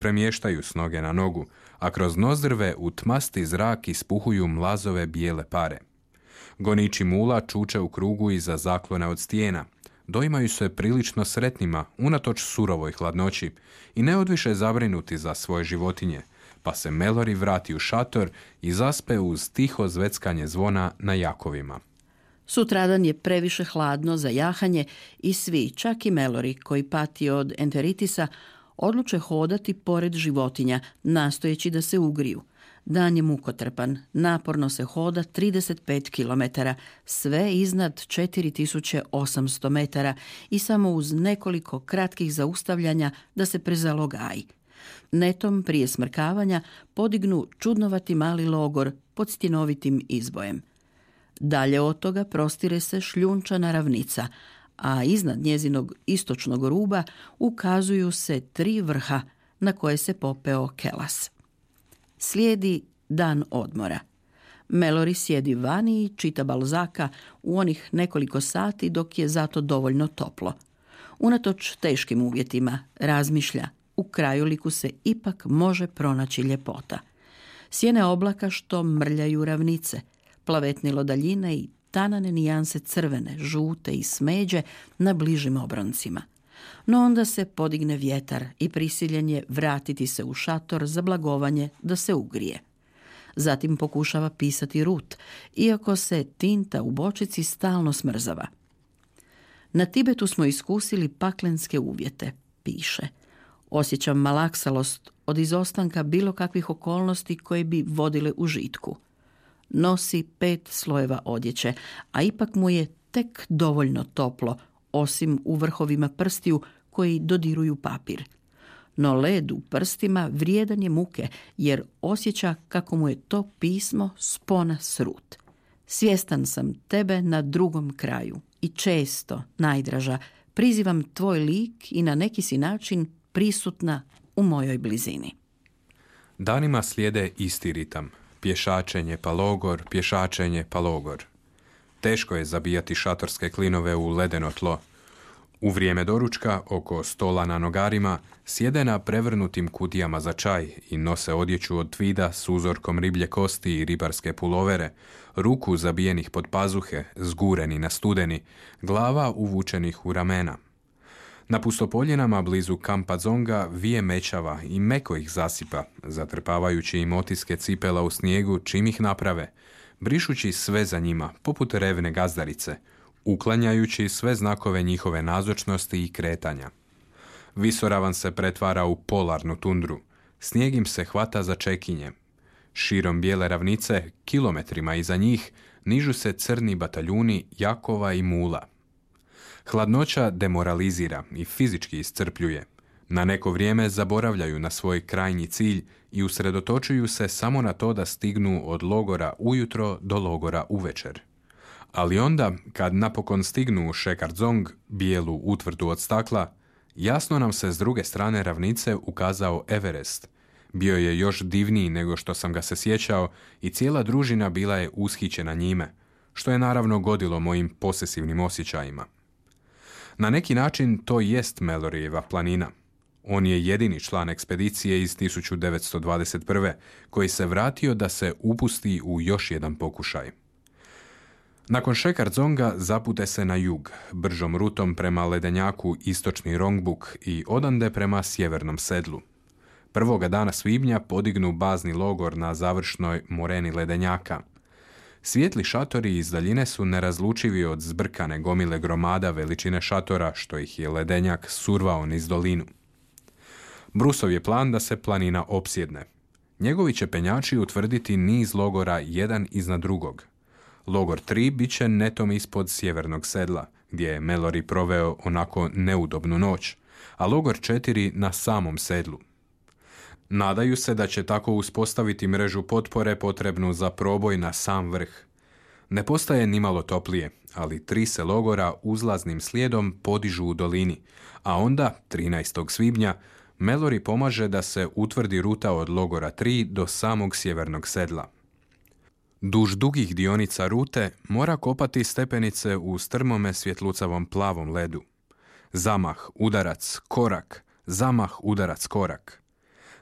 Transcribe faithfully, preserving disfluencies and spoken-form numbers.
premještaju s noge na nogu, a kroz nozdrve u tmasti zrak ispuhuju mlazove bijele pare. Goniči mula čuče u krugu iza zaklona od stijena. Doimaju se prilično sretnima, unatoč surovoj hladnoći, i ne odviše zabrinuti za svoje životinje, pa se Mallory vrati u šator i zaspe uz tiho zveckanje zvona na jakovima. Sutradan je previše hladno za jahanje i svi, čak i Mallory, koji pati od enteritisa, odluče hodati pored životinja, nastojeći da se ugriju. Dan je mukotrpan, naporno se hoda trideset pet kilometara, sve iznad četiri tisuće osamsto metara i samo uz nekoliko kratkih zaustavljanja da se prezalogaji. Netom prije smrkavanja podignu čudnovati mali logor pod stjenovitim izbojem. Dalje od toga prostire se šljunčana ravnica, a iznad njezinog istočnog ruba ukazuju se tri vrha na koje se popeo Kelas. Slijedi dan odmora. Mallory sjedi vani i čita Balzaka u onih nekoliko sati dok je zato dovoljno toplo. Unatoč teškim uvjetima razmišlja, u krajoliku se ipak može pronaći ljepota. Sjene oblaka što mrljaju ravnice, plavetnilo daljine i tanane nijanse crvene, žute i smeđe na bližim obroncima. No onda se podigne vjetar i prisiljen je vratiti se u šator za blagovanje da se ugrije. Zatim pokušava pisati Rut, iako se tinta u bočici stalno smrzava. Na Tibetu smo iskusili paklenske uvjete, piše. Osjećam malaksalost od izostanka bilo kakvih okolnosti koje bi vodile u žitku. Nosi pet slojeva odjeće, a ipak mu je tek dovoljno toplo, osim u vrhovima prstiju koji dodiruju papir. No led u prstima vrijedan je muke, jer osjeća kako mu je to pismo spona s Rut. Svjestan sam tebe na drugom kraju i često, najdraža, prizivam tvoj lik i na neki si način prisutna u mojoj blizini. Danima slijede isti ritam. Pješačenje pa logor, pješačenje pa logor. Teško je zabijati šatorske klinove u ledeno tlo. U vrijeme doručka, oko stola na nogarima, sjede na prevrnutim kutijama za čaj i nose odjeću od tvida s uzorkom riblje kosti i ribarske pulovere, ruku zabijenih pod pazuhe, zgureni na studeni, glava uvučenih u ramena. Na pustopoljinama blizu kampa Zonga vije mećava i meko ih zasipa, zatrpavajući im otiske cipela u snijegu čim ih naprave, brišući sve za njima, poput revne gazdarice, uklanjajući sve znakove njihove nazočnosti i kretanja. Visoravan se pretvara u polarnu tundru, snijeg im se hvata za čekinje. Širom bijele ravnice, kilometrima iza njih, nižu se crni bataljuni jakova i mula. Hladnoća demoralizira i fizički iscrpljuje. Na neko vrijeme zaboravljaju na svoj krajnji cilj i usredotočuju se samo na to da stignu od logora ujutro do logora uvečer. Ali onda, kad napokon stignu u Šekar Zong, bijelu utvrdu od stakla, jasno nam se s druge strane ravnice ukazao Everest. Bio je još divniji nego što sam ga se sjećao i cijela družina bila je ushićena njime, što je naravno godilo mojim posesivnim osjećajima. Na neki način to jest Malloryjeva planina. On je jedini član ekspedicije iz tisuću devetsto dvadeset prve koji se vratio da se upusti u još jedan pokušaj. Nakon Šekar Zonga zapute se na jug, bržom rutom prema ledenjaku istočni Rongbuk i odande prema sjevernom sedlu. Prvoga dana svibnja podignu bazni logor na završnoj moreni ledenjaka. Svijetli šatori iz daljine su nerazlučivi od zbrkane gomile gromada veličine šatora što ih je ledenjak survao niz dolinu. Brusov je plan da se planina opsjedne. Njegovi će penjači utvrditi niz logora jedan iznad drugog. Logor tri bit će netom ispod sjevernog sedla, gdje je Mallory proveo onako neudobnu noć, a logor četiri na samom sedlu. Nadaju se da će tako uspostaviti mrežu potpore potrebnu za proboj na sam vrh. Ne postaje nimalo toplije, ali tri se logora uzlaznim slijedom podižu u dolini, a onda, trinaestog svibnja, Mallory pomaže da se utvrdi ruta od logora tri do samog sjevernog sedla. Duž dugih dionica rute mora kopati stepenice u strmome svjetlucavom plavom ledu. Zamah, udarac, korak, zamah, udarac, korak.